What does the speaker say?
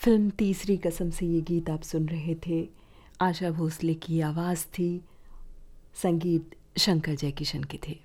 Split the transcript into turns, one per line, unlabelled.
Film तीसरी कसम से ये गीत आप सुन रहे थे। आशा भोसले की आवाज़ थी, संगीत शंकर जयकिशन के थे।